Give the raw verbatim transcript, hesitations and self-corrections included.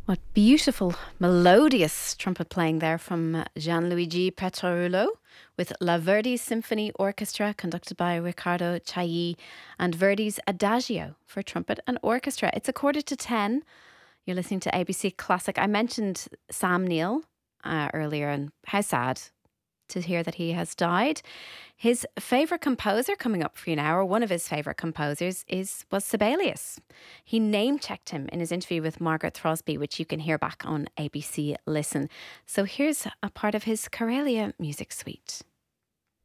What beautiful, melodious trumpet playing there from uh, Gianluigi Pietrarullo with La Verdi Symphony Orchestra, conducted by Riccardo Chailly, and Verdi's Adagio for trumpet and orchestra. It's a quarter to ten. You're listening to A B C Classic. I mentioned Sam Neill uh, earlier, and how sad to hear that he has died. His favourite composer coming up for you now, or one of his favourite composers, is was Sibelius. He name-checked him in his interview with Margaret Throsby, which you can hear back on A B C Listen. So here's a part of his Karelia music suite.